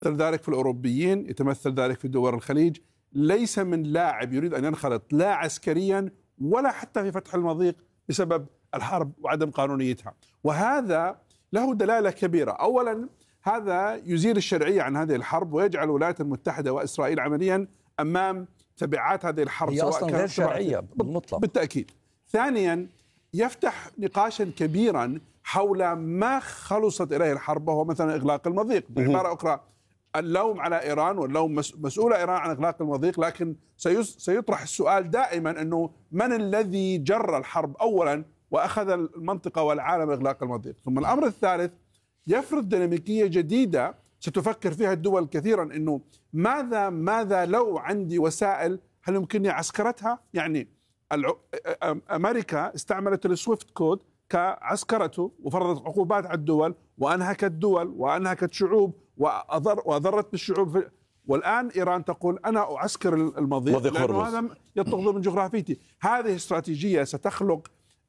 ذلك في الأوروبيين، يتمثل ذلك في دول الخليج. ليس من لاعب يريد أن ينخرط لا عسكريا ولا حتى في فتح المضيق بسبب الحرب وعدم قانونيتها. وهذا له دلالة كبيرة. أولا، هذا يزيل الشرعية عن هذه الحرب ويجعل الولايات المتحدة وإسرائيل عمليا أمام تبعات هذه الحرب، هي أصلا غير شرعية بالمطلق بالتأكيد. ثانيا، يفتح نقاشا كبيرا حول ما خلصت إليه الحرب، وهو مثلا إغلاق المضيق. بعبارة أخرى، اللوم على إيران واللوم مسؤولة إيران عن إغلاق المضيق، لكن سيطرح السؤال دائما أنه من الذي جر الحرب أولا وأخذ المنطقة والعالم إغلاق المضيق. ثم الأمر الثالث، يفرض ديناميكية جديدة ستفكر فيها الدول كثيرا، أنه ماذا لو عندي وسائل هل يمكنني عسكرتها؟ يعني أمريكا استعملت السويفت كود كعسكرته وفرضت عقوبات على الدول وأنهكت دول وأنهكت شعوب وأضرت بالشعوب. والآن إيران تقول أنا أعسكر المضيق لأنه هذا يطلق من جغرافيتي. هذه استراتيجية ستخلق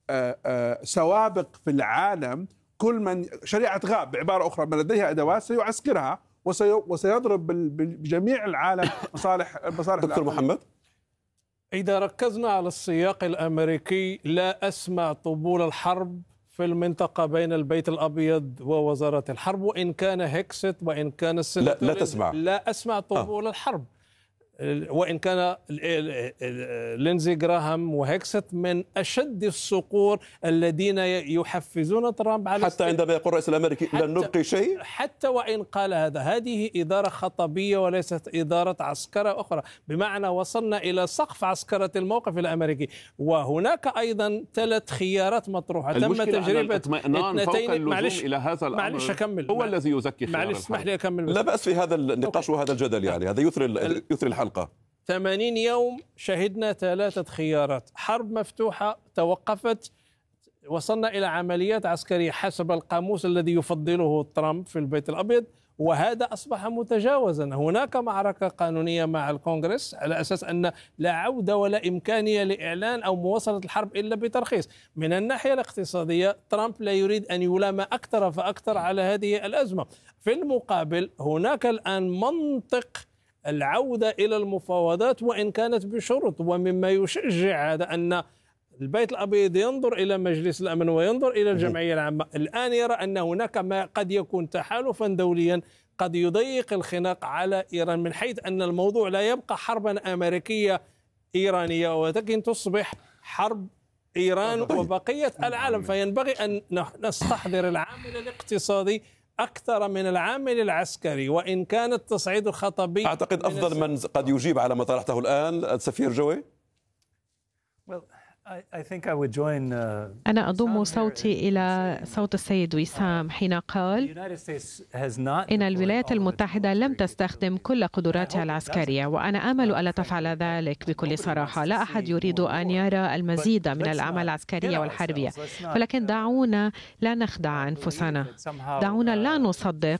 سوابق في العالم. كل من شريعة غاب بعبارة أخرى، من لديها أدوات سيعسكرها وسيضرب بجميع العالم مصالح دكتور محمد، إذا ركزنا على السياق الأمريكي، لا أسمع طبول الحرب في المنطقة بين البيت الأبيض ووزارة الحرب، وإن كان هيكست وإن كان لا تسمع. لا أسمع طبول الحرب، وإن كان لينزي جراهام وهيكست من أشد الصقور الذين يحفزون ترامب على حتى عندما يقول الرئيس الأمريكي لن نبقي شيء، حتى وإن قال هذه إدارة خطبية وليست إدارة عسكرة أخرى، بمعنى وصلنا إلى سقف عسكرة الموقف الأمريكي. وهناك أيضا 3 خيارات مطروحة تم تجربة اثنتين. معلش إلى هذا الأمر، معلش أكمل، هو الذي يزكي خيار معلش اسمح لي أكمل. لا بأس في هذا النقاش وهذا الجدل، يعني هذا يثري الحلقة. 80 يوم شهدنا 3 خيارات: حرب مفتوحة توقفت، وصلنا إلى عمليات عسكرية حسب القاموس الذي يفضله ترامب في البيت الأبيض، وهذا أصبح متجاوزا. هناك معركة قانونية مع الكونغرس على أساس أن لا عودة ولا إمكانية لإعلان أو مواصلة الحرب إلا بترخيص. من الناحية الاقتصادية، ترامب لا يريد أن يلام أكثر فأكثر على هذه الأزمة. في المقابل، هناك الآن منطق العودة إلى المفاوضات وإن كانت بشروط، ومما يشجع هذا أن البيت الأبيض ينظر إلى مجلس الأمن وينظر إلى الجمعية العامة. الآن يرى أن هناك ما قد يكون تحالفا دوليا قد يضيق الخناق على إيران، من حيث أن الموضوع لا يبقى حربا أمريكية إيرانية، ولكن تصبح حرب إيران وبقية العالم. فينبغي أن نستحضر العامل الاقتصادي أكثر من العامل العسكري، وإن كان التصعيد الخطبي. أعتقد أفضل من قد يجيب على ما طرحته الآن السفير جوي. أنا أضم صوتي إلى صوت السيد وسام حين قال إن الولايات المتحدة لم تستخدم كل قدراتها العسكرية، وأنا آمل ألا تفعل ذلك بكل صراحة. لا أحد يريد أن يرى المزيد من الأعمال العسكرية والحربية، ولكن دعونا لا نخدع أنفسنا. دعونا لا نصدق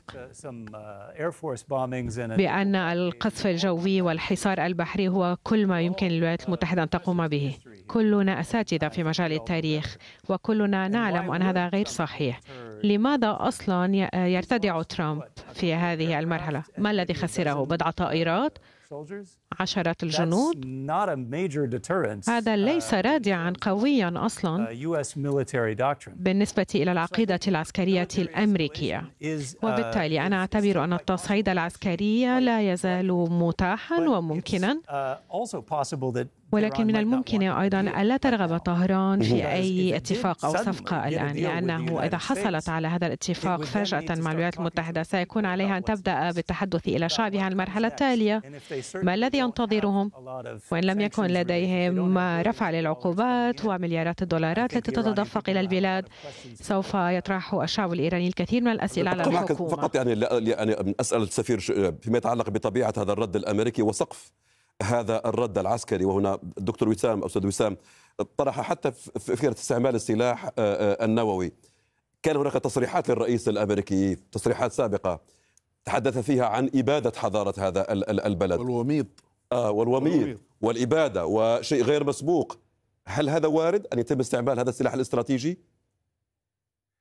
بأن القصف الجوي والحصار البحري هو كل ما يمكن للولايات المتحدة أن تقوم به. كلنا أساتذة في مجال التاريخ وكلنا نعلم أن هذا غير صحيح. لماذا أصلا يرتدع ترامب في هذه المرحلة؟ ما الذي خسره؟ بضع طائرات؟ 10 الجنود؟ هذا ليس رادعا قويا أصلا بالنسبة إلى العقيدة العسكرية الأمريكية. وبالتالي أنا أعتبر أن التصعيد العسكري لا يزال متاحا وممكنا، ولكن من الممكن أيضا ألا ترغب طهران في أي اتفاق أو صفقة الآن، لأنه إذا حصلت على هذا الاتفاق فجأة مع الولايات المتحدة سيكون عليها أن تبدأ بالتحدث إلى شعبها عن المرحلة التالية. ما الذي ينتظرهم؟ وإن لم يكن لديهم رفع للعقوبات ومليارات الدولارات التي تتدفق إلى البلاد، سوف يطرح الشعب الإيراني الكثير من الأسئلة على الحكومة. فقط يعني أسأل السفير فيما يتعلق بطبيعة هذا الرد الأمريكي وسقف هذا الرد العسكري. وهنا الدكتور وسام أستاذ وسام طرح حتى فكرة استعمال السلاح النووي. كان هناك تصريحات للرئيس الأمريكي، تصريحات سابقة تحدث فيها عن إبادة حضارة هذا البلد والوميض والإبادة وشيء غير مسبوق. هل هذا وارد أن يتم استعمال هذا السلاح الاستراتيجي؟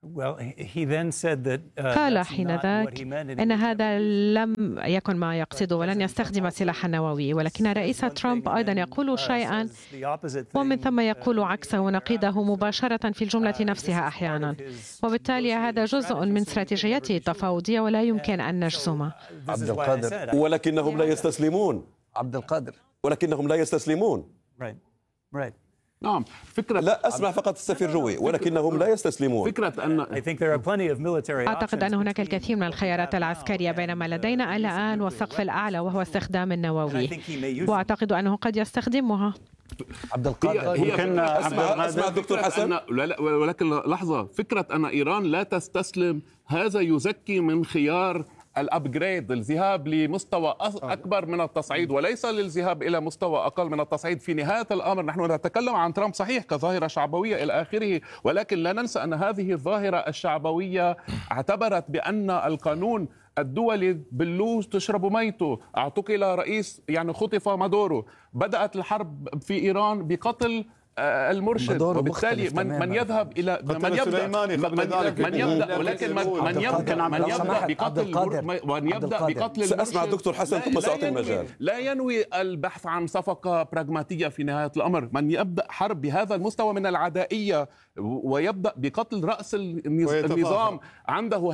قال حينذاك أن هذا لم يكن ما يقصده ولن يستخدم السلاح النووي، ولكن الرئيس ترامب أيضا يقول شيئا ومن ثم يقول عكسه ونقيضه مباشرة في الجملة نفسها أحيانا، وبالتالي هذا جزء من استراتيجيته التفاوضية ولا يمكن أن نجزمه. عبد القادر، ولكنهم لا يستسلمون. عبد القادر، ولكنهم لا يستسلمون. نعم، فكرة لا أسمع فقط السفير جوي، ولكنهم لا يستسلمون. فكرة أن أعتقد أن هناك الكثير من الخيارات العسكرية، بينما لدينا الآن والسقف الأعلى وهو استخدام النووي، وأعتقد أنه قد يستخدمها. عبد القادر، يمكن أسمع دكتور حسن. ولكن لحظة، فكرة أن إيران لا تستسلم هذا يزكي من خيار الابجريد، الذهاب لمستوى اكبر من التصعيد وليس للذهاب الى مستوى اقل من التصعيد. في نهايه الامر نحن نتكلم عن ترامب صحيح كظاهره شعبويه الى اخره، ولكن لا ننسى ان هذه الظاهره الشعبويه اعتبرت بان القانون الدولي باللوز تشرب ميته، اعتقل رئيس خطف مادورو، بدات الحرب في ايران بقتل المرشد، وبالتالي من يذهب الى من يبدا ولكن من يبدا بقتل سأسمع الدكتور حسن ثم سأعطي المجال. لا ينوي البحث عن صفقة براغماتية في نهاية الأمر. من يبدأ حرب بهذا المستوى من العدائية ويبدأ بقتل رأس النظام عنده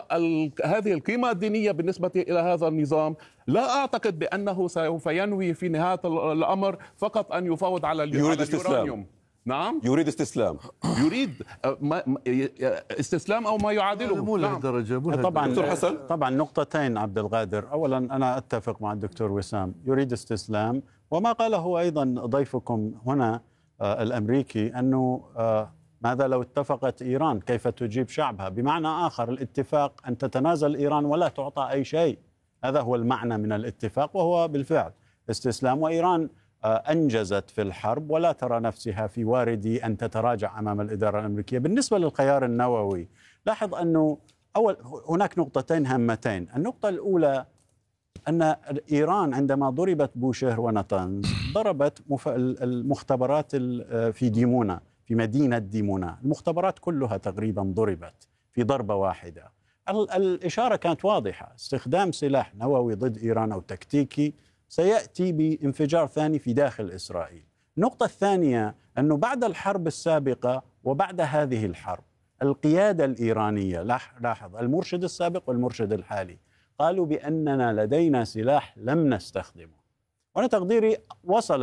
هذه القيمة الدينية بالنسبة إلى هذا النظام، لا أعتقد بأنه سوف ينوي في نهاية الأمر فقط أن يفاوض على اليورانيوم. نعم، يريد استسلام، يريد استسلام أو ما يعادله. مو لهالدرجة. طبعا دكتور حسن، طبعا نقطتين عبد القادر. أولا أنا أتفق مع الدكتور وسام، يريد استسلام، وما قاله أيضا ضيفكم هنا الأمريكي أنه ماذا لو اتفقت إيران كيف تجيب شعبها؟ بمعنى آخر الاتفاق أن تتنازل إيران ولا تعطى أي شيء، هذا هو المعنى من الاتفاق، وهو بالفعل استسلام. وإيران أنجزت في الحرب ولا ترى نفسها في وارد أن تتراجع أمام الإدارة الأمريكية. بالنسبة للخيار النووي، لاحظ أنه هناك نقطتين هامتين. النقطة الأولى أن إيران عندما ضربت بوشهر ونتنز ضربت المختبرات في ديمونا، في مدينة ديمونا، المختبرات كلها تقريبا ضربت في ضربة واحدة. الإشارة كانت واضحة، استخدام سلاح نووي ضد إيران أو تكتيكي سيأتي بانفجار ثاني في داخل إسرائيل. النقطة الثانية أنه بعد الحرب السابقة وبعد هذه الحرب القيادة الإيرانية، لاحظ المرشد السابق والمرشد الحالي، قالوا بأننا لدينا سلاح لم نستخدمه. وأنا تقديري وصل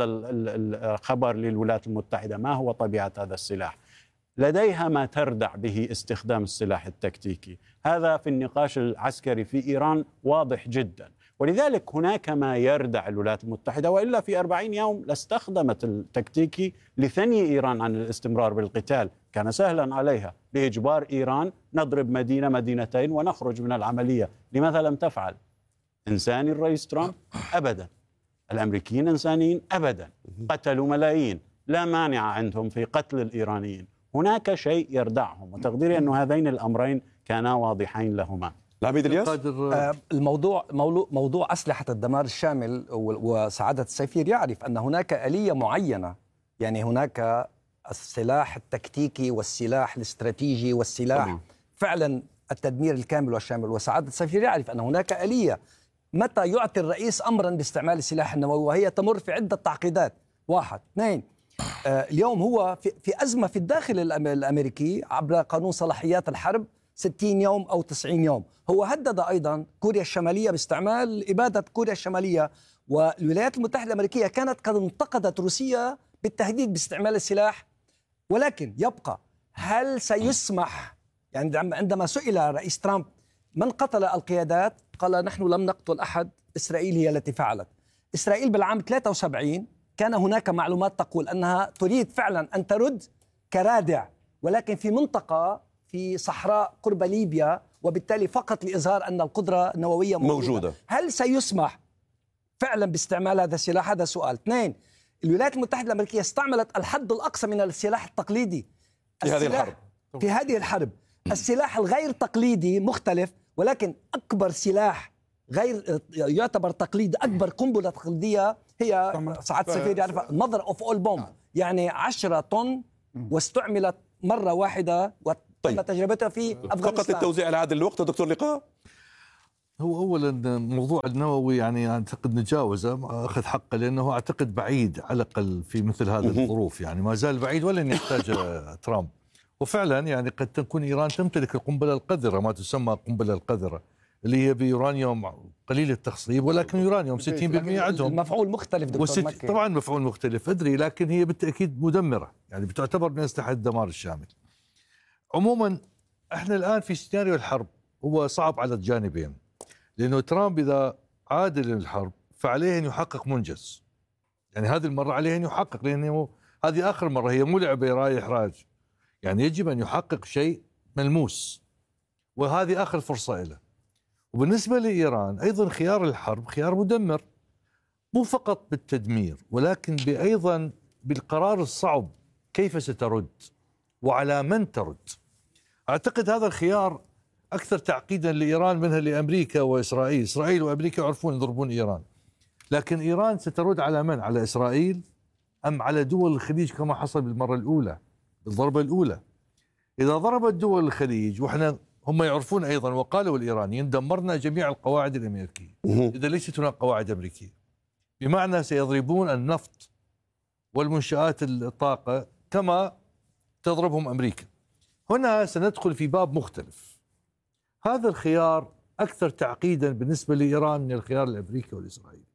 الخبر للولايات المتحدة ما هو طبيعة هذا السلاح. لديها ما تردع به استخدام السلاح التكتيكي، هذا في النقاش العسكري في إيران واضح جدا. ولذلك هناك ما يردع الولايات المتحدة، وإلا في 40 يوم لاستخدمت التكتيكي لثني إيران عن الاستمرار بالقتال. كان سهلا عليها لإجبار إيران نضرب مدينة مدينتين ونخرج من العملية. لماذا لم تفعل؟ إنساني الرئيس ترامب؟ أبدا. الأمريكيين إنسانيين؟ أبدا. قتلوا ملايين، لا مانع عندهم في قتل الإيرانيين. هناك شيء يردعهم، وتقديري أن هذين الأمرين كانا واضحين لهما. العميد الياس، الموضوع موضوع أسلحة الدمار الشامل، وسعادة السفير يعرف أن هناك آلية معينة، يعني هناك السلاح التكتيكي والسلاح الاستراتيجي والسلاح فعلا التدمير الكامل والشامل، وسعادة السفير يعرف أن هناك آلية متى يعطي الرئيس أمرا باستعمال السلاح النووي، وهي تمر في عدة تعقيدات. 1 2 اليوم هو في أزمة في الداخل الأمريكي عبر قانون صلاحيات الحرب 60 يوم أو 90 يوم. هو هدد أيضا كوريا الشمالية باستعمال إبادة كوريا الشمالية، والولايات المتحدة الأمريكية كانت قد انتقدت روسيا بالتهديد باستعمال السلاح. ولكن يبقى، هل سيسمح، يعني عندما سئل رئيس ترامب من قتل القيادات قال نحن لم نقتل أحد، إسرائيل هي التي فعلت. إسرائيل بالعام 73 كان هناك معلومات تقول أنها تريد فعلا أن ترد كرادع، ولكن في منطقة في صحراء قرب ليبيا، وبالتالي فقط لإظهار أن القدرة النووية موجودة. هل سيسمح فعلا باستعمال هذا السلاح؟ هذا سؤال. 2 الولايات المتحدة الأمريكية استعملت الحد الأقصى من السلاح التقليدي في هذه الحرب. السلاح الغير تقليدي مختلف، ولكن أكبر سلاح غير يعتبر تقليدي، أكبر قنبلة تقليدية هي سعادة السفير يعرف mother of all bomb، يعني 10 طن واستعملت مرة واحدة طيب. تجربتها في أفغانستان. فقط التوزيع العادل للوقت دكتور لقاء. هو اولا موضوع النووي يعني اعتقد نتجاوزه، اخذ حقه، لانه اعتقد بعيد على الاقل في مثل هذه الظروف، يعني ما زال بعيد ولن يحتاج ترامب. وفعلا يعني قد تكون ايران تمتلك القنبله القذره، ما تسمى القنبله القذره، اللي هي بيورانيوم قليل التخصيب، ولكن يورانيوم 60% عندهم. المفعول مختلف دكتور مكي. طبعا مفعول مختلف ادري، لكن هي بالتاكيد مدمره، يعني بتعتبر من اسلحه الدمار الشامل. عموما احنا الان في سيناريو الحرب هو صعب على الجانبين، لانه ترامب اذا عاد للحرب فعليه ان يحقق منجز. يعني هذه المره عليه ان يحقق، لانه هذه اخر مره، هي مو لعبه رايح راج، يعني يجب ان يحقق شيء ملموس، وهذه اخر فرصه له. وبالنسبه لايران ايضا خيار الحرب خيار مدمر، مو فقط بالتدمير ولكن ايضا بالقرار الصعب، كيف سترد وعلى من ترد. اعتقد هذا الخيار اكثر تعقيدا لايران منها لامريكا واسرائيل. اسرائيل وامريكا يعرفون يضربون ايران، لكن ايران سترد على من؟ على اسرائيل ام على دول الخليج كما حصل بالمره الاولى، بالضربه الاولى؟ اذا ضربت دول الخليج، واحنا هم يعرفون ايضا وقالوا الايرانيين دمرنا جميع القواعد الامريكيه اذا ليست هناك قواعد امريكيه، بمعنى سيضربون النفط والمنشآت الطاقه كما تضربهم امريكا. هنا سندخل في باب مختلف. هذا الخيار أكثر تعقيدا بالنسبة لإيران من الخيار الأمريكي والإسرائيلي،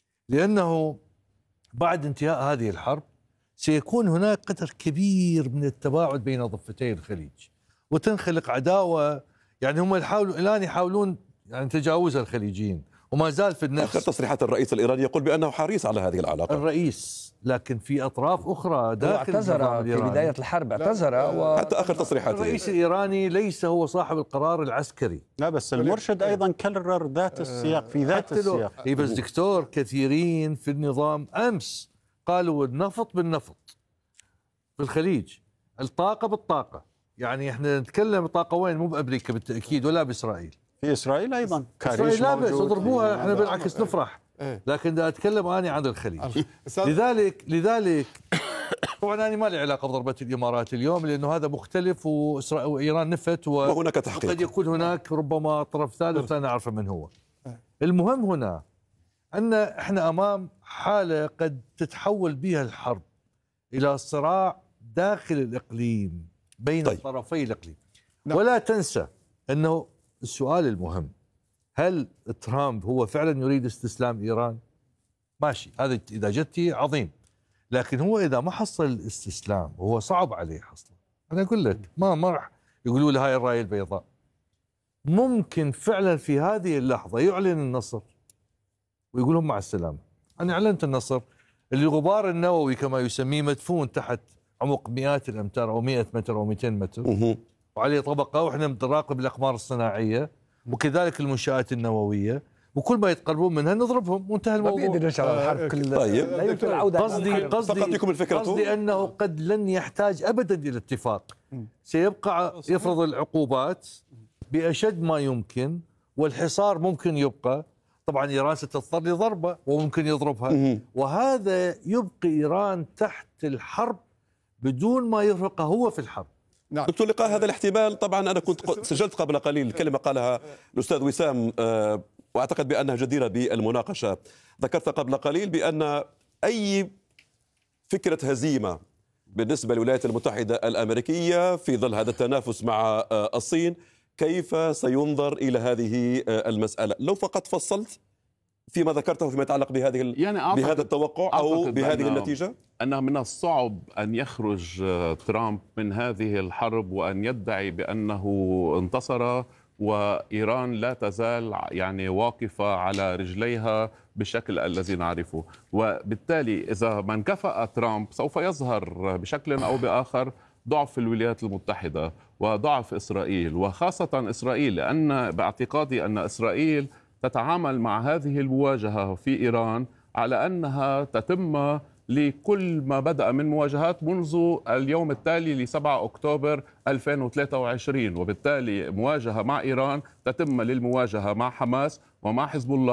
لأنه بعد انتهاء هذه الحرب سيكون هناك قدر كبير من التباعد بين ضفتي الخليج، وتنخلق عداوة. يعني هم الآن يحاولون يعني تجاوز الخليجيين، وما زال في النفس. آخر تصريحات الرئيس الإيراني يقول بأنه حريص على هذه العلاقة. الرئيس، لكن في أطراف أخرى داخل اعتذر في بداية الحرب، اعتذر حتى آخر تصريحاته. الرئيس الإيراني ليس هو صاحب القرار العسكري. لا بس المرشد أيضا كرر ذات السياق في ذات السياق. بس دكتور، كثيرين في النظام أمس قالوا النفط بالنفط في الخليج، الطاقة بالطاقة. يعني احنا نتكلم طاقة وين؟ مو بأمريكا بالتأكيد ولا بإسرائيل. في إسرائيل أيضا إسرائيل لا بس يضربوها، احنا بالعكس نفرح، لكن دا أتكلم أنا عن الخليج. لذلك طبعا أنا ما لي علاقة بضربة الإمارات اليوم، لأنه هذا مختلف، وإيران نفت وهناك تحقيق، وقد يكون هناك ربما طرف ثالث لا نعرف من هو. المهم هنا أن احنا أمام حالة قد تتحول بها الحرب إلى صراع داخل الإقليم بين طرفي الإقليم. ولا تنسى أنه السؤال المهم، هل ترامب هو فعلا يريد استسلام إيران؟ ماشي، هذا إذا جدتي عظيم، لكن هو إذا ما حصل الاستسلام وهو صعب عليه حصله، أنا أقول لك ما راح يقولوا له هاي الراية البيضاء. ممكن فعلا في هذه اللحظة يعلن النصر ويقولهم مع السلامة، أنا أعلنت النصر. الغبار النووي كما يسميه مدفون تحت عمق مئات الأمتار أو 100 متر أو 200 متر، وعليه طبقة، وإحنا بنراقب الأقمار الصناعية وكذلك المنشآت النووية، وكل ما يتقربون منها نضربهم وانتهى الموضوع. طيب، لا يمكن العودة. قصدي أنه قد لن يحتاج أبدا إلى اتفاق، سيبقى يفرض العقوبات بأشد ما يمكن، والحصار ممكن يبقى. طبعا إيران ستضطر لضربة وممكن يضربها، وهذا يبقي إيران تحت الحرب بدون ما يرفقه هو في الحرب. نعم. دكتور لقاء، هذا الاحتمال طبعا أنا كنت سجلت قبل قليل كلمة قالها الأستاذ وسام وأعتقد بأنها جديرة بالمناقشة. ذكرت قبل قليل بأن أي فكرة هزيمة بالنسبة للولايات المتحدة الأمريكية في ظل هذا التنافس مع الصين، كيف سينظر إلى هذه المسألة؟ لو فقط فصلت فيما ذكرته فيما يتعلق بهذه يعني بهذا التوقع أو بهذه النتيجة. أنه من الصعب أن يخرج ترامب من هذه الحرب وأن يدعي بأنه انتصر وإيران لا تزال يعني واقفة على رجليها بالشكل الذي نعرفه. وبالتالي إذا ما انكفأ ترامب سوف يظهر بشكل أو بآخر ضعف الولايات المتحدة وضعف إسرائيل، وخاصة إسرائيل، لأن باعتقادي أن إسرائيل تتعامل مع هذه المواجهة في إيران على أنها تتم لكل ما بدأ من مواجهات منذ اليوم التالي ل 7 أكتوبر 2023، وبالتالي مواجهة مع إيران تتم للمواجهة مع حماس ومع حزب الله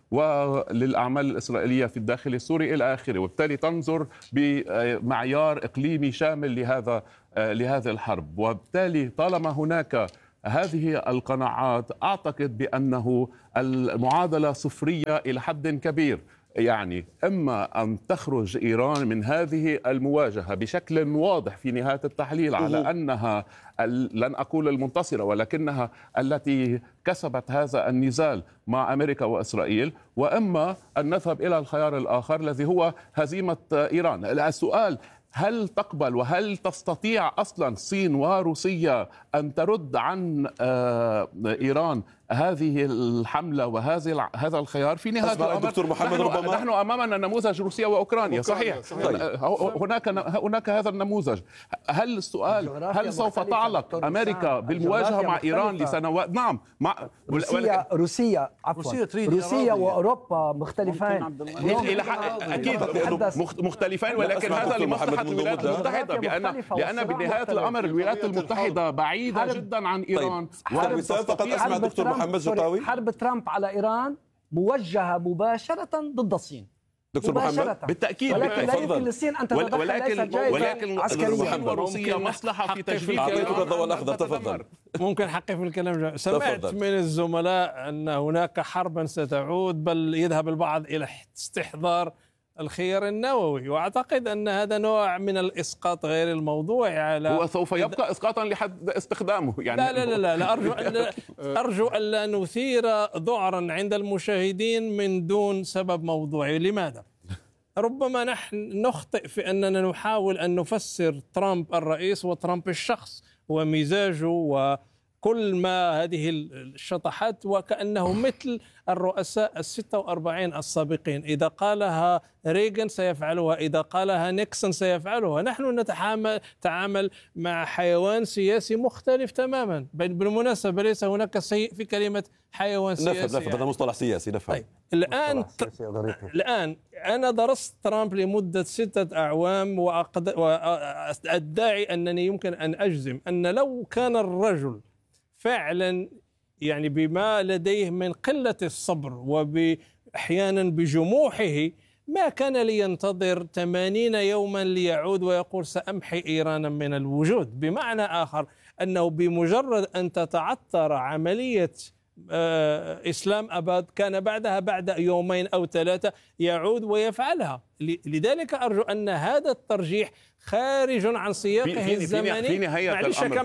وللأعمال الإسرائيلية في الداخل السوري إلى آخره، وبالتالي تنظر بمعيار إقليمي شامل لهذه الحرب. وبالتالي طالما هناك هذه القناعات أعتقد بأنه المعادلة صفرية إلى حد كبير. يعني إما أن تخرج إيران من هذه المواجهة بشكل واضح في نهاية التحليل على أنها لن أقول المنتصرة ولكنها التي كسبت هذا النزال مع أمريكا وإسرائيل، وإما أن نذهب إلى الخيار الآخر الذي هو هزيمة إيران. السؤال: هل تقبل وهل تستطيع أصلا الصين وروسيا أن ترد عن إيران هذه الحملة هذا الخيار؟ في نهاية الأمر دكتور محمد ربما نحن أمامنا نموذج روسيا وأوكرانيا. صحيح. هناك هذا النموذج. هل السؤال: هل سوف تعلق أمريكا بالمواجهة مع إيران لسنوات؟ نعم. روسيا وأوروبا مختلفين أكيد مختلفين، ولكن هذا لمصلحة الولايات المتحدة، لأن بنهاية الأمر الولايات المتحدة بعيدة جدا عن إيران. فقط أسمع دكتور محمد جطاوي. حرب ترامب على إيران موجهة مباشرة ضد الصين دكتور محمد. بالتأكيد، ولكن لا يمكن للصين أن تتدخل، ولكن عسكريا. وروسيا مصلحة في تجريد أعطيتك الضوء الأخضر. تفضل. ممكن حقي في الكلام. سمعت من الزملاء أن هناك حربا ستعود، بل يذهب البعض إلى استحضار الخيار النووي، واعتقد ان هذا نوع من الاسقاط غير الموضوع على هو سوف يبقى اسقاطا لحد استخدامه. يعني لا ارجو ان لا نثير ذعرا عند المشاهدين من دون سبب موضوعي. لماذا؟ ربما نحن نخطئ في اننا نحاول ان نفسر ترامب الرئيس وترامب الشخص ومزاجه وكل ما هذه الشطحات وكأنه مثل الرؤساء 46 السابقين، إذا قالها ريغان سيفعلها، إذا قالها نيكسون سيفعلها. نحن نتعامل مع حيوان سياسي مختلف تماما. بالمناسبة ليس هناك سيء في كلمة حيوان سياسي. نفهم هذا مصطلح سياسي. نفهم. طيب. الآن أنا درست ترامب لمدة 6 أعوام وأدعي أنني يمكن أن أجزم أن لو كان الرجل فعلا يعني بما لديه من قلة الصبر وأحيانا بجموحه ما كان لينتظر 80 يوما ليعود ويقول سأمحي إيرانا من الوجود. بمعنى آخر أنه بمجرد أن تتعثر عملية إسلام أباد كان بعدها بعد 2 أو 3 يعود ويفعلها. لذلك أرجو أن هذا الترجيح خارج عن سياقه الزمني. في نهاية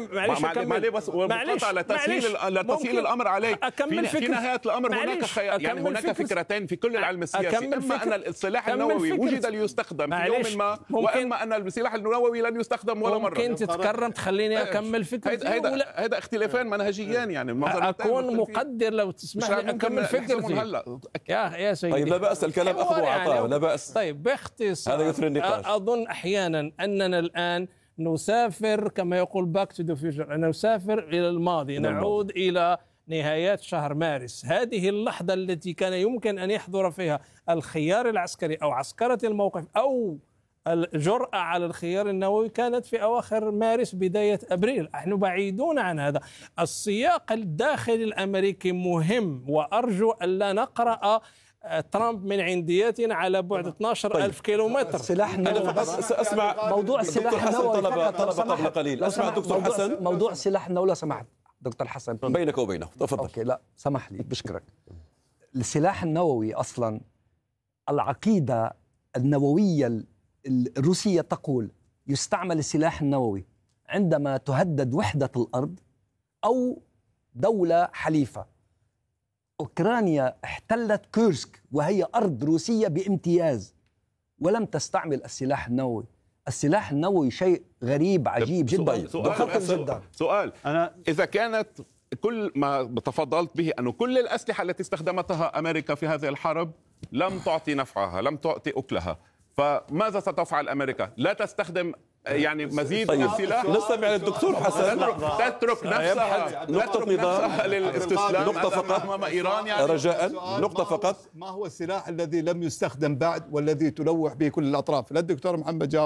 الأمر لتسهيل الأمر عليك. في نهاية الأمر هناك خيار، يعني هناك فكرتين في كل العلم السياسي: إما أن السلاح النووي وجد ليستخدم في يوم ما، وإما أن السلاح النووي لن يستخدم ولا مرة. ممكن تتكرم تخليني أكمل فكرتي؟ هذا اختلافان منهجيان. يعني أكون مقدر لو تسمح لي أكمل فكرتي يا سيدي. طيب لا بأس، الكلام أخذ وعطاء، لا بأس. طيب باختصار هذا يثري النقاش. أظن أحيانا أننا الآن نسافر كما يقول باك تو ذا فيوتشر، نسافر إلى الماضي، نعود إلى نهايات شهر مارس. هذه اللحظة التي كان يمكن أن يحضر فيها الخيار العسكري أو عسكرة الموقف أو الجرأة على الخيار النووي كانت في أواخر مارس بداية أبريل. نحن بعيدون عن هذا. السياق الداخلي الأمريكي مهم، وأرجو أن لا نقرأ ترامب من عندياتنا على بعد 12,000 كيلومتر. سلاح النووي بس أسمع موضوع السلاح النووي طلب قبل قليل. أسمع دكتور حسن. موضوع السلاح النووي لو سمحت دكتور حسن بينك وبينه. تفضل. أوكي لا سمح لي، بشكرك. السلاح النووي أصلا العقيدة النووية الروسية تقول يستعمل السلاح النووي عندما تهدد وحدة الأرض أو دولة حليفة. أوكرانيا احتلت كورسك وهي أرض روسية بامتياز ولم تستعمل السلاح النووي. السلاح النووي شيء غريب عجيب جدا وخطر جدا. سؤال: إذا كانت كل ما تفضلت به أنه كل الأسلحة التي استخدمتها أمريكا في هذه الحرب لم تعطي نفعها، لم تعطي أكلها، فماذا ستفعل أمريكا؟ لا تستخدم يعني مزيد من السلاح؟ نستمع للدكتور حسن. تترك نفسها للاستسلام نقطة فقط أمام إيران. يعني رجاء نقطة فقط. ما هو السلاح الذي لم يستخدم بعد والذي تلوح به كل الأطراف؟ لا الدكتور محمد جاوب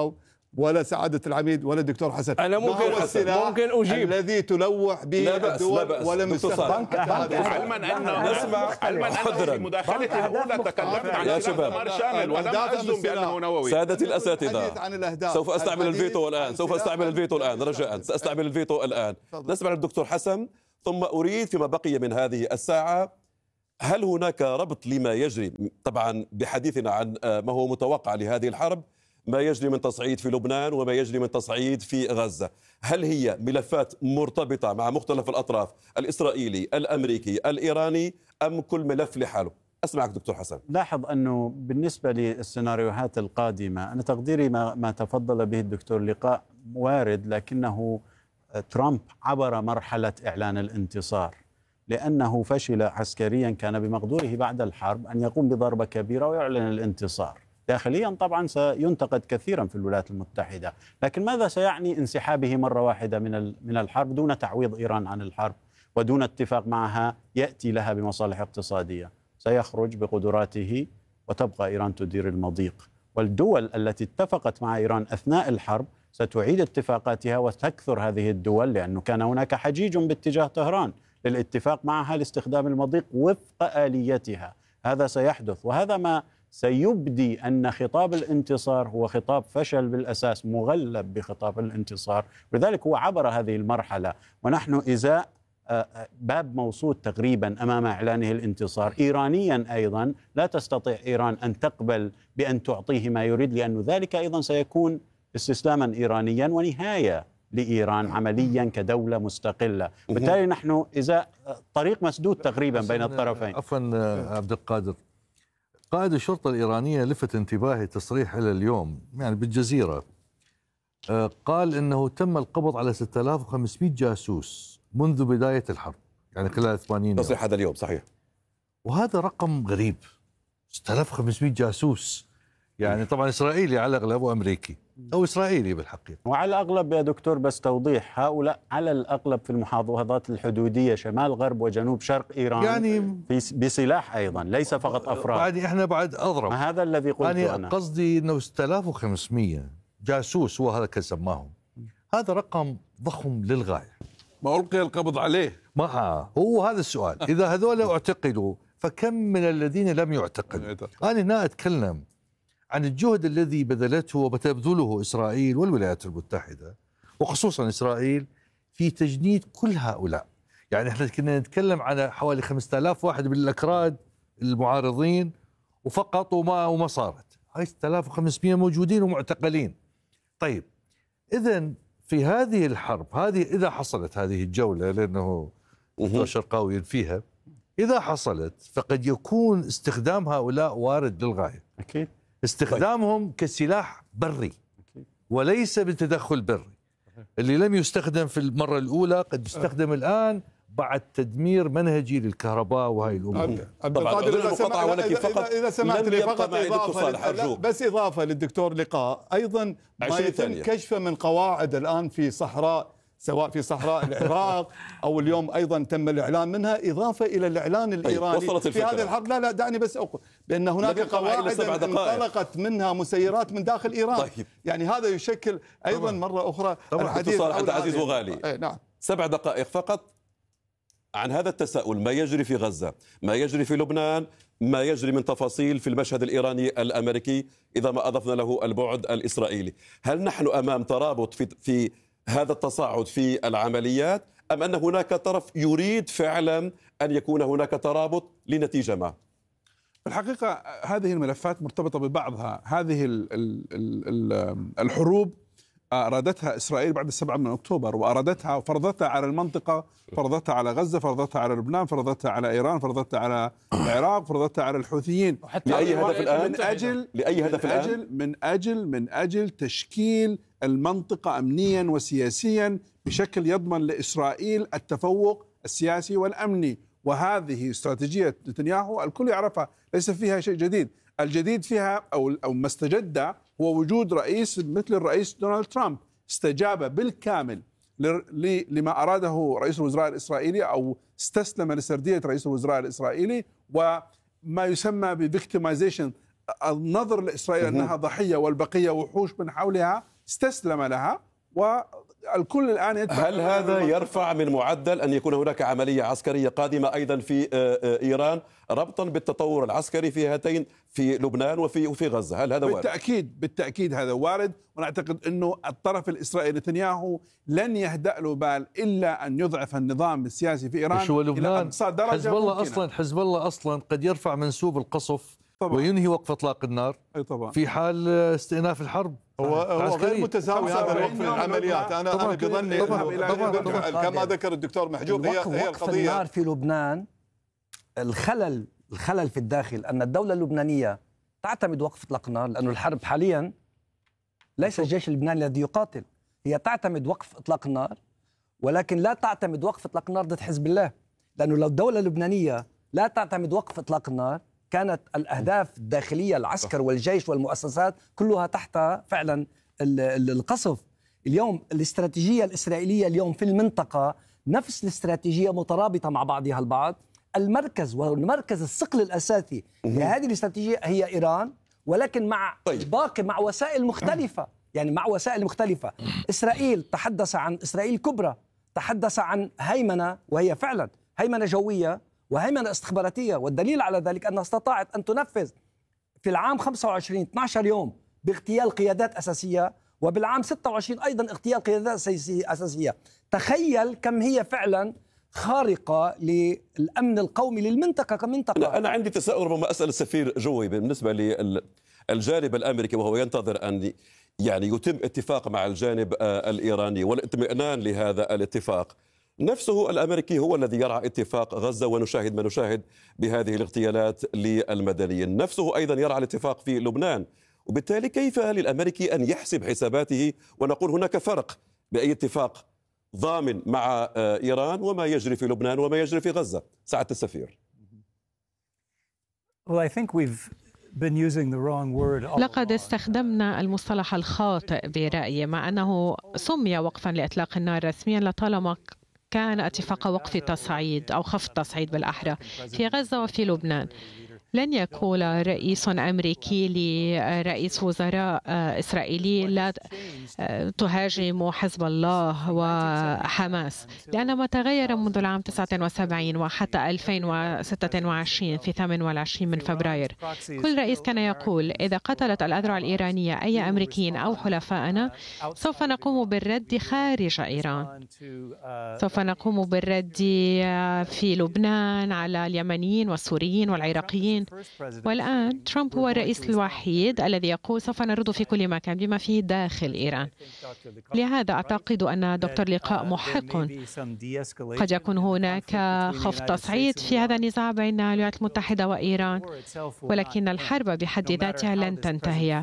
ولا سعادة العميد ولا الدكتور حسن. أنا ممكن أجيب الذي تلوح به الدول ولم يستخدم علما أنه مداخلتي الأولى تكلمت عن دمار شامل ولم أجزم بأنه نووي. سادتي الأساتذة سوف أستعمل الفيتو الآن رجاء سأستعمل الفيتو الآن. نسمع الدكتور حسن ثم أريد فيما بقي من هذه الساعة هل هناك ربط لما يجري طبعا بحديثنا عن ما هو متوقع لهذه الحرب، ما يجري من تصعيد في لبنان وما يجري من تصعيد في غزة، هل هي ملفات مرتبطة مع مختلف الأطراف الإسرائيلي الأمريكي الإيراني أم كل ملف لحاله؟ أسمعك دكتور حسن. لاحظ أنه بالنسبة للسيناريوهات القادمة أنا تقديري ما تفضل به الدكتور لقاء وارد، لكنه ترامب عبر مرحلة إعلان الانتصار لأنه فشل عسكريا. كان بمقدوره بعد الحرب أن يقوم بضربة كبيرة ويعلن الانتصار. داخليا طبعا سينتقد كثيرا في الولايات المتحدة، لكن ماذا سيعني انسحابه مرة واحدة من الحرب دون تعويض إيران عن الحرب ودون اتفاق معها يأتي لها بمصالح اقتصادية؟ سيخرج بقدراته وتبقى إيران تدير المضيق، والدول التي اتفقت مع إيران أثناء الحرب ستعيد اتفاقاتها وتكثر هذه الدول، لأنه كان هناك حجيج باتجاه طهران للاتفاق معها لاستخدام المضيق وفق آليتها. هذا سيحدث، وهذا ما سيبدي أن خطاب الانتصار هو خطاب فشل بالأساس مغلب بخطاب الانتصار، لذلك هو عبر هذه المرحلة ونحن إزاء باب موصود تقريبا أمام إعلانه الانتصار. إيرانيا أيضا لا تستطيع إيران أن تقبل بأن تعطيه ما يريد، لأن ذلك أيضا سيكون استسلاما إيرانيا ونهاية لإيران عمليا كدولة مستقلة. بالتالي نحن إزاء طريق مسدود تقريبا بين الطرفين. عفوا عبد القادر، قائد الشرطة الإيرانية لفت انتباهي تصريح إلى اليوم يعني بالجزيرة، قال إنه تم القبض على 6500 جاسوس منذ بداية الحرب، يعني خلال 80 يوم. تصريح هذا اليوم صحيح، وهذا رقم غريب. 6500 جاسوس يعني طبعا إسرائيلي على الأغلب وأمريكي أو إسرائيلي بالحقيقة. وعلى الأغلب يا دكتور بس توضيح، هؤلاء على الأغلب في المحافظات الحدودية شمال غرب وجنوب شرق إيران يعني بسلاح أيضا، ليس فقط أفراد. يعني إحنا بعد أضرب، ما هذا الذي قلته يعني أنا. قصدي أنه 6500 جاسوس هو هذا كسماهم، هذا رقم ضخم للغاية. ما ألقي القبض عليه؟ ما هو هذا السؤال. إذا هذول اعتقلوا فكم من الذين لم يعتقلوا؟ أنا هنا أتكلم عن الجهد الذي بذلته وبتبذله إسرائيل والولايات المتحدة وخصوصا إسرائيل في تجنيد كل هؤلاء. يعني احنا كنا نتكلم على حوالي 5000 واحد من الأكراد المعارضين وفقط وما صارت. هاي 6500 موجودين ومعتقلين. طيب إذن في هذه الحرب هذه إذا حصلت هذه الجولة، لأنه الشرقاوي فيها، إذا حصلت فقد يكون استخدام هؤلاء وارد للغاية. أكيد استخدامهم كسلاح بري وليس بتدخل بري. اللي لم يستخدم في المرة الأولى قد يستخدم الآن بعد تدمير منهجي للكهرباء وهي الأمور. طبعا إذا سمحت لي فقط إضافة، بس إضافة للدكتور لقاء أيضا ما يتم كشفه من قواعد الآن في صحراء، سواء في صحراء العراق أو اليوم أيضا تم الإعلان منها، إضافة إلى الإعلان الإيراني في هذه الحرب. لا دعني بس أقول بأن هناك قواعد انطلقت منها مسيرات من داخل إيران. طيب. يعني هذا يشكل أيضا مرة أخرى الحديث عن عزيز وغالي. نعم 7 دقائق فقط عن هذا التساؤل، ما يجري في غزة، ما يجري في لبنان، ما يجري من تفاصيل في المشهد الإيراني الأمريكي، إذا ما أضفنا له البعد الإسرائيلي. هل نحن أمام ترابط في هذا التصاعد في العمليات، أم أن هناك طرف يريد فعلا أن يكون هناك ترابط لنتيجة ما؟ الحقيقة هذه الملفات مرتبطة ببعضها. هذه الحروب أرادتها إسرائيل بعد 7 من أكتوبر، وأرادتها وفرضتها على المنطقة، فرضتها على غزة، فرضتها على لبنان، فرضتها على إيران، فرضتها على العراق، فرضتها على الحوثيين. لأي هدف الآن؟ من أجل تشكيل المنطقة أمنيا وسياسيا بشكل يضمن لإسرائيل التفوق السياسي والأمني. وهذه استراتيجية نتنياهو الكل يعرفها، ليس فيها شيء جديد. الجديد فيها أو ما استجد هو وجود رئيس مثل الرئيس دونالد ترامب استجاب بالكامل لما أراده رئيس الوزراء الإسرائيلي أو استسلم لسردية رئيس الوزراء الإسرائيلي، وما يسمى بفيكتمايزيشن، النظر لإسرائيل أنها ضحية والبقية وحوش من حولها، استسلم لها، والكل الآن يدفع. هل هذا يرفع من معدل أن يكون هناك عملية عسكرية قادمة أيضا في إيران ربطا بالتطور العسكري في هاتين، في لبنان وفي غزة؟ هل هذا وارد؟ بالتأكيد هذا وارد، ونعتقد أنه الطرف الإسرائيلي نتنياهو لن يهدأ له بال إلا أن يضعف النظام السياسي في إيران إلى أقصى درجة. حزب الله أصلا قد يرفع منسوب القصف طبعا، وينهي وقف إطلاق النار طبعا في حال استئناف الحرب. هو غير متساوي هذا الوقف العمليات. أنا بظني كما ذكر الدكتور محجوب هي وقف النار في لبنان. الخلل في الداخل أن الدولة اللبنانية تعتمد وقف إطلاق النار، لأن الحرب حاليا ليس الجيش اللبناني الذي يقاتل، هي تعتمد وقف إطلاق النار، ولكن لا تعتمد وقف إطلاق النار ضد حزب الله. لأنه لو الدولة اللبنانية لا تعتمد وقف إطلاق النار كانت الأهداف الداخلية، العسكر والجيش والمؤسسات كلها تحت فعلا القصف. اليوم الاستراتيجية الإسرائيلية اليوم في المنطقة نفس الاستراتيجية مترابطة مع بعضها البعض. المركز الثقل الأساسي لهذه الاستراتيجية هي إيران، ولكن مع باقي مع وسائل مختلفة، يعني مع وسائل مختلفة. إسرائيل تحدث عن إسرائيل الكبرى، تحدث عن هيمنة، وهي فعلا هيمنة جوية وهيمنة استخباراتية، والدليل على ذلك أنها استطاعت أن تنفذ في العام 25 12 يوم باغتيال قيادات أساسية، وبالعام 26 أيضا اغتيال قيادات أساسية. تخيل كم هي فعلا خارقة للأمن القومي للمنطقة كمنطقة. أنا عندي تساؤل، ربما أسأل السفير جوي بالنسبة للجانب الأمريكي، وهو ينتظر أن يعني يتم اتفاق مع الجانب الإيراني والاطمئنان لهذا الاتفاق. نفسه الأمريكي هو الذي يرعى اتفاق غزة، ونشاهد ما نشاهد بهذه الاغتيالات للمدنيين. نفسه أيضا يرعى الاتفاق في لبنان، وبالتالي كيف للأمريكي أن يحسب حساباته ونقول هناك فرق بأي اتفاق ضامن مع إيران وما يجري في لبنان وما يجري في غزة؟ سعادة السفير. لقد استخدمنا المصطلح الخاطئ برأيي، مع أنه سمي وقفا لإطلاق النار رسميا لطالما كان اتفاق وقف تصعيد أو خفض تصعيد بالأحرى في غزة وفي لبنان. لن يقول رئيس أمريكي لرئيس وزراء إسرائيلي لا تهاجم حزب الله وحماس، لأن ما تغير منذ العام 79 وحتى 2026 في 28 من فبراير. كل رئيس كان يقول إذا قتلت الأذرع الإيرانية أي أمريكيين أو حلفائنا سوف نقوم بالرد خارج إيران، سوف نقوم بالرد في لبنان على اليمنيين والسوريين والعراقيين. والآن ترامب هو الرئيس الوحيد الذي يقول سوف نرد في كل مكان بما فيه داخل إيران. لهذا أعتقد أن دكتور لقاء محق. قد يكون هناك خفض تصعيد في هذا النزاع بين الولايات المتحدة وإيران، ولكن الحرب بحد ذاتها لن تنتهي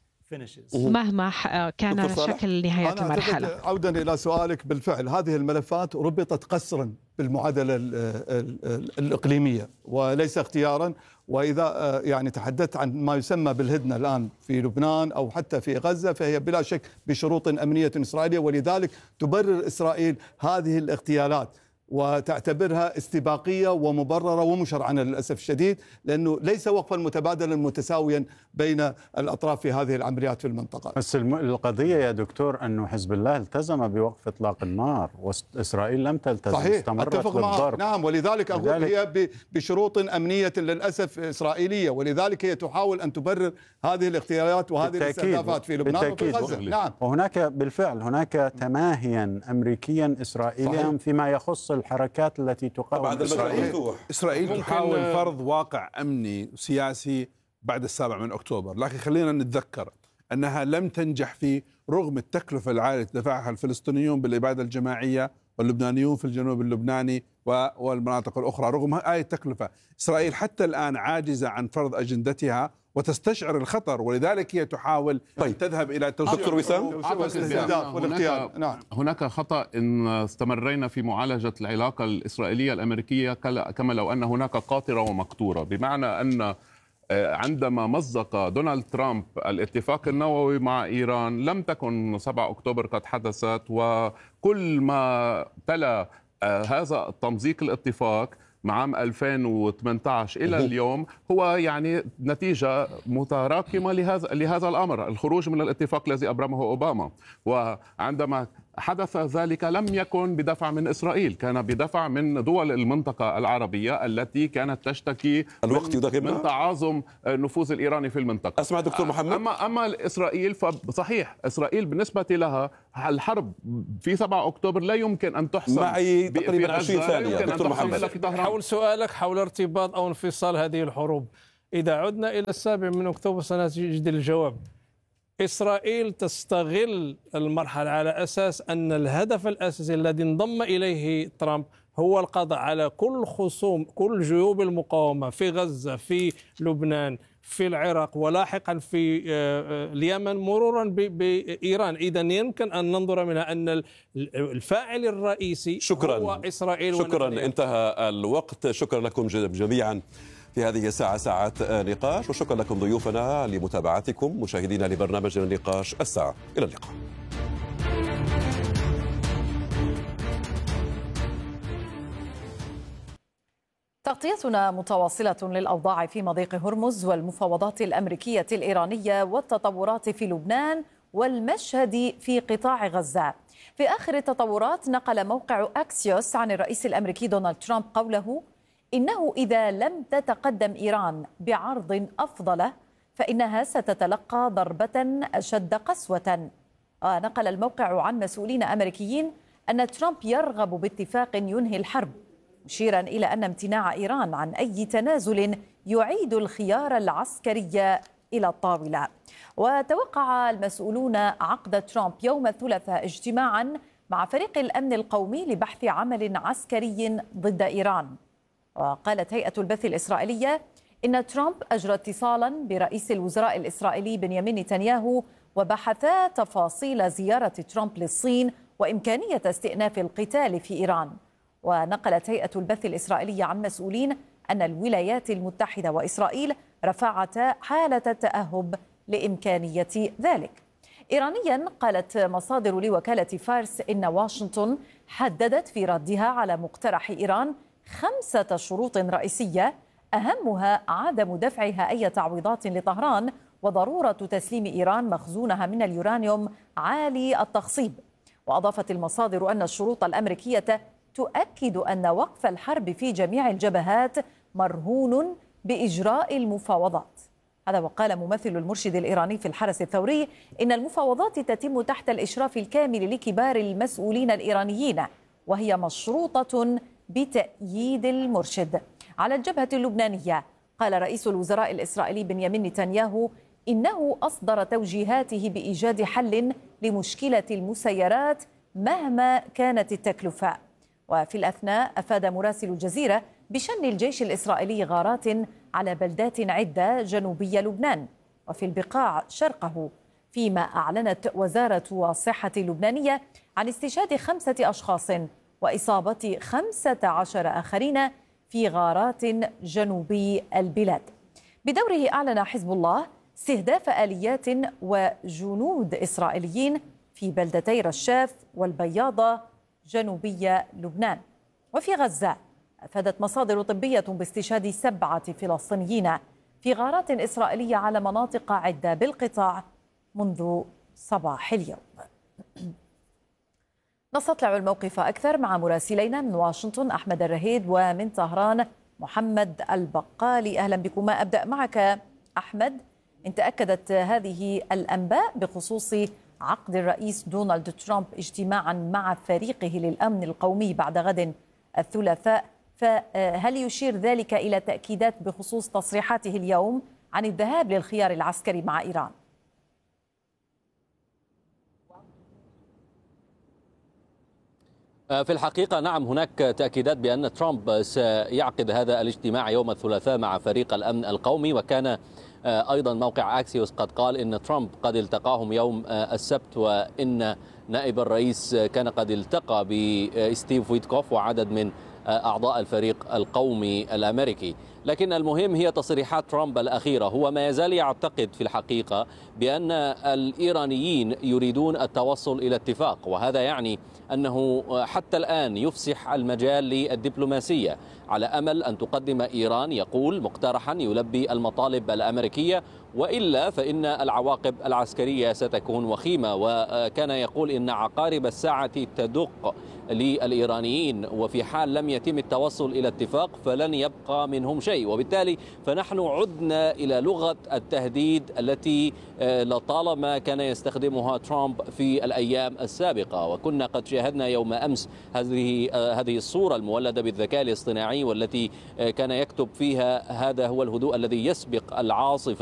مهما كان شكل نهاية المرحلة. عودا إلى سؤالك، بالفعل هذه الملفات ربطت قسرا بالمعادلة الإقليمية وليس اختيارا. وإذا يعني تحدثت عن ما يسمى بالهدنة الآن في لبنان أو حتى في غزة، فهي بلا شك بشروط أمنية إسرائيلية، ولذلك تبرر إسرائيل هذه الاغتيالات وتعتبرها استباقية ومبررة ومشرعة للأسف الشديد، لأنه ليس وقفا متبادلا متساويا بين الأطراف في هذه العمليات في المنطقة. بس القضية يا دكتور أنه حزب الله التزم بوقف إطلاق النار وإسرائيل لم تلتزم، صحيح، استمرت أتفق معك. نعم، ولذلك أقول هي بشروط أمنية للأسف إسرائيلية، ولذلك هي تحاول أن تبرر هذه الاغتيالات وهذه الاستهدافات في لبنان وفي غزة. نعم، وهناك بالفعل هناك تماهيا أمريكيا إسرائيليا فيما يخص الحركات التي تقاوم إسرائيل تحاول فرض واقع أمني وسياسي بعد 7 من أكتوبر، لكن خلينا نتذكر أنها لم تنجح فيه رغم التكلفة العالية دفعها الفلسطينيون بالإبادة الجماعية واللبنانيون في الجنوب اللبناني والمناطق الأخرى. رغم هذه التكلفة إسرائيل حتى الآن عاجزة عن فرض أجندتها وتستشعر الخطر، ولذلك هي تحاول أن تذهب إلى توسيع. دكتور وسام، هناك خطأ إن استمرينا في معالجة العلاقة الإسرائيلية الأمريكية كما لو أن هناك قاطرة ومقطورة، بمعنى أن عندما مزق دونالد ترامب الاتفاق النووي مع إيران لم تكن 7 أكتوبر قد حدثت، وكل ما تلا هذا التمزيق الاتفاق من عام 2018 إلى اليوم هو يعني نتيجة متراكمة لهذا الأمر، الخروج من الاتفاق الذي أبرمه أوباما. وعندما حدث ذلك لم يكن بدفع من إسرائيل، كان بدفع من دول المنطقة العربية التي كانت تشتكي من تعاظم النفوذ الإيراني في المنطقة. أسمع دكتور محمد. أما إسرائيل فصحيح، إسرائيل بالنسبة لها الحرب في 7 أكتوبر لا يمكن أن تحسم. معي تقريبا 20 ثانية دكتور محمد. حول سؤالك حول ارتباط أو انفصال هذه الحروب، إذا عدنا إلى 7 من أكتوبر سنجد الجواب. إسرائيل تستغل المرحلة على أساس أن الهدف الأساسي الذي انضم إليه ترامب هو القضاء على كل جيوب المقاومة في غزة، في لبنان، في العراق، ولاحقا في اليمن، مرورا بإيران. إذا يمكن أن ننظر منها أن الفاعل الرئيسي هو إسرائيل. شكرا، انتهى الوقت. شكرا لكم جميعا في هذه الساعة، ساعة نقاش، وشكرا لكم ضيوفنا لمتابعتكم. مشاهدينا لبرنامج النقاش الساعة، إلى اللقاء. تغطيتنا متواصلة للأوضاع في مضيق هرمز والمفاوضات الأمريكية الإيرانية والتطورات في لبنان والمشهد في قطاع غزة. في آخر التطورات نقل موقع أكسيوس عن الرئيس الأمريكي دونالد ترامب قوله إنه إذا لم تتقدم إيران بعرض أفضل فإنها ستتلقى ضربة أشد قسوة. نقل الموقع عن مسؤولين أمريكيين أن ترامب يرغب باتفاق ينهي الحرب، مشيرا إلى أن امتناع إيران عن أي تنازل يعيد الخيار العسكري إلى الطاولة. وتوقع المسؤولون عقد ترامب يوم الثلاثاء اجتماعا مع فريق الأمن القومي لبحث عمل عسكري ضد إيران. وقالت هيئة البث الإسرائيلية إن ترامب أجرى اتصالا برئيس الوزراء الإسرائيلي بنيامين نتنياهو وبحثا تفاصيل زيارة ترامب للصين وإمكانية استئناف القتال في إيران. ونقلت هيئة البث الإسرائيلية عن مسؤولين أن الولايات المتحدة وإسرائيل رفعتا حالة التأهب لإمكانية ذلك. إيرانيا قالت مصادر لوكالة فارس إن واشنطن حددت في ردها على مقترح إيران 5 شروط رئيسية، أهمها عدم دفعها أي تعويضات لطهران وضرورة تسليم إيران مخزونها من اليورانيوم عالي التخصيب. وأضافت المصادر أن الشروط الأمريكية تؤكد أن وقف الحرب في جميع الجبهات مرهون بإجراء المفاوضات. هذا وقال ممثل المرشد الإيراني في الحرس الثوري إن المفاوضات تتم تحت الإشراف الكامل لكبار المسؤولين الإيرانيين، وهي مشروطة بتأييد المرشد. على الجبهة اللبنانية قال رئيس الوزراء الإسرائيلي بنيامين نتنياهو إنه أصدر توجيهاته بإيجاد حل لمشكلة المسيرات مهما كانت التكلفة. وفي الأثناء أفاد مراسل الجزيرة بشن الجيش الإسرائيلي غارات على بلدات عدة جنوبي لبنان وفي البقاع شرقه، فيما أعلنت وزارة الصحة اللبنانية عن استشهاد 5 أشخاص وإصابة 15 آخرين في غارات جنوبي البلاد. بدوره أعلن حزب الله استهداف آليات وجنود إسرائيليين في بلدتي رشاف والبياضة جنوبي لبنان. وفي غزة أفادت مصادر طبية باستشهاد 7 فلسطينيين في غارات إسرائيلية على مناطق عدة بالقطاع منذ صباح اليوم. نستطلع الموقف أكثر مع مراسلينا من واشنطن أحمد الرهيد ومن طهران محمد البقالي. أهلا بكما. أبدأ معك أحمد. إن تأكدت هذه الأنباء بخصوص عقد الرئيس دونالد ترامب اجتماعا مع فريقه للأمن القومي بعد غد الثلاثاء، فهل يشير ذلك إلى تأكيدات بخصوص تصريحاته اليوم عن الذهاب للخيار العسكري مع إيران؟ في الحقيقة نعم، هناك تأكيدات بأن ترامب سيعقد هذا الاجتماع يوم الثلاثاء مع فريق الأمن القومي. وكان أيضا موقع أكسيوس قد قال إن ترامب قد التقاهم يوم السبت، وإن نائب الرئيس كان قد التقى بستيف ويتكوف وعدد من أعضاء الفريق القومي الأمريكي. لكن المهم هي تصريحات ترامب الأخيرة. هو ما يزال يعتقد في الحقيقة بأن الإيرانيين يريدون التوصل إلى اتفاق، وهذا يعني أنه حتى الآن يفسح المجال للدبلوماسية. على أمل أن تقدم إيران يقول مقترحا يلبي المطالب الأمريكية، وإلا فإن العواقب العسكرية ستكون وخيمة. وكان يقول إن عقارب الساعة تدق للإيرانيين، وفي حال لم يتم التوصل إلى اتفاق فلن يبقى منهم شيء. وبالتالي فنحن عدنا إلى لغة التهديد التي لطالما كان يستخدمها ترامب في الأيام السابقة. وكنا قد شاهدنا يوم أمس هذه الصورة المولدة بالذكاء الاصطناعي، والتي كان يكتب فيها: هذا هو الهدوء الذي يسبق العاصفة.